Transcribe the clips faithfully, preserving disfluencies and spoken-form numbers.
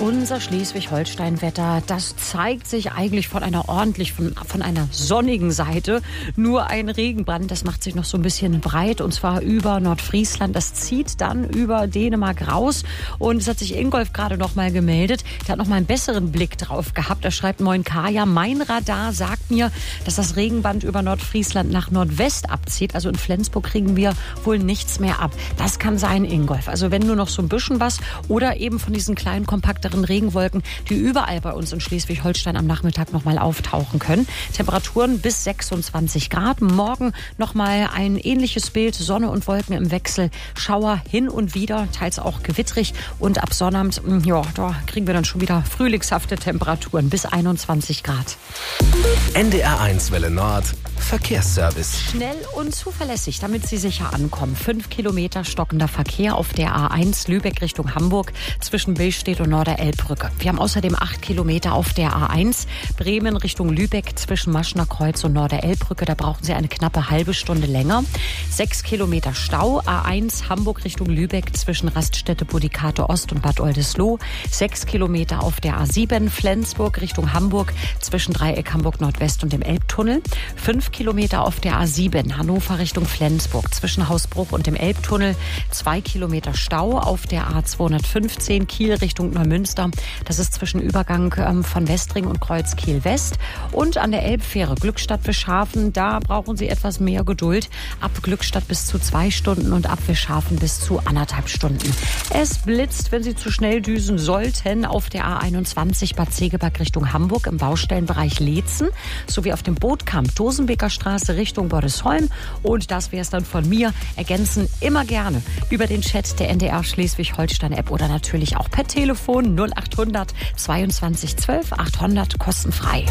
Unser Schleswig-Holstein-Wetter, das zeigt sich eigentlich von einer ordentlich, von, von einer sonnigen Seite. Nur ein Regenbrand, das macht sich noch so ein bisschen breit, und zwar über Nordfriesland. Das zieht dann über Dänemark raus. Und es hat sich Ingolf gerade noch mal gemeldet. Der hat noch mal einen besseren Blick drauf gehabt. Er schreibt: Moin Kaya, mein Radar sagt mir, dass das Regenband über Nordfriesland nach Nordwest abzieht. Also in Flensburg kriegen wir wohl nichts mehr ab. Das kann sein, Ingolf. Also wenn nur noch so ein bisschen was oder eben von diesen kleinen, kompakteren Regenwolken, die überall bei uns in Schleswig-Holstein am Nachmittag noch mal auftauchen können. Temperaturen bis sechsundzwanzig Grad. Morgen noch mal ein ähnliches Bild. Sonne und Wolken im Wechsel. Schauer hin und wieder, teils auch gewittrig. Und ab Sonnabend, ja, da kriegen wir dann schon wieder frühlingshafte Temperaturen bis einundzwanzig Grad. N D R eins Welle Nord, Verkehrsservice. Schnell und zuverlässig, damit Sie sicher ankommen. Fünf Kilometer stockender Verkehr auf der A eins Lübeck Richtung Hamburg zwischen Billstedt und Norderelbbrücke. Wir haben außerdem acht Kilometer auf der A eins Bremen Richtung Lübeck zwischen Maschner Kreuz und Norderelbbrücke. Da brauchen Sie eine knappe halbe Stunde länger. Sechs Kilometer Stau. A eins Hamburg Richtung Lübeck zwischen Raststätte Budikate Ost und Bad Oldesloe. Sechs Kilometer auf der A sieben Flensburg Richtung Hamburg zwischen Dreieck Hamburg Nordwest und dem Elbtunnel. Fünf Kilometer auf der A sieben Hannover Richtung Flensburg zwischen Hausbruch und dem Elbtunnel. Zwei Kilometer Stau auf der A zweihundertfünfzehn Kiel Richtung Neumünster. Das ist zwischen Übergang ähm, von Westring und Kreuz Kiel West. Und an der Elbfähre Glückstadt-Wischhafen, da brauchen Sie etwas mehr Geduld. Ab Glückstadt bis zu zwei Stunden und ab Wischhafen bis zu anderthalb Stunden. Es blitzt, wenn Sie zu schnell düsen sollten, auf der A einundzwanzig Bad Segeberg Richtung Hamburg im Baustellenbereich Leetzen sowie auf dem Bootkamp Dosenbeker Straße Richtung Bordesholm. Und das wäre es dann von mir. Ergänzen immer gerne über den Chat der N D R Schleswig-Holstein-App oder natürlich auch per Telefon null acht hundert zweiundzwanzig zwölf achthundert kostenfrei.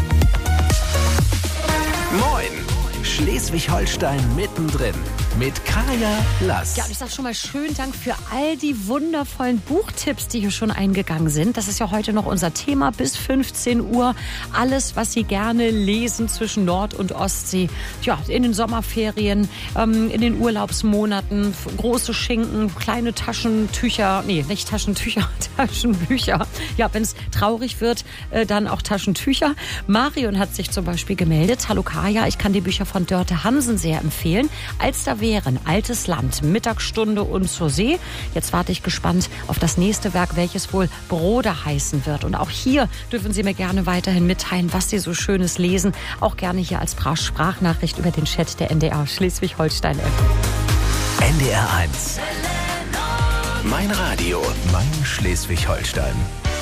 Moin! Schleswig-Holstein mittendrin mit Kaya Lass. Ja, und ich sage schon mal schönen Dank für all die wundervollen Buchtipps, die hier schon eingegangen sind. Das ist ja heute noch unser Thema bis fünfzehn Uhr. Alles, was Sie gerne lesen zwischen Nord- und Ostsee. Ja, in den Sommerferien, ähm, in den Urlaubsmonaten. Große Schinken, kleine Taschentücher. Nee, nicht Taschentücher, Taschenbücher. Ja, wenn es traurig wird, äh, dann auch Taschentücher. Marion hat sich zum Beispiel gemeldet. Hallo Kaya, ich kann die Bücher von Dörte Hansen sehr empfehlen. Alsterwehren, Altes Land, Mittagsstunde und zur See. Jetzt warte ich gespannt auf das nächste Werk, welches wohl Broder heißen wird. Und auch hier dürfen Sie mir gerne weiterhin mitteilen, was Sie so Schönes lesen. Auch gerne hier als Sprachnachricht über den Chat der N D R Schleswig-Holstein-App. N D R eins. Mein Radio, mein Schleswig-Holstein.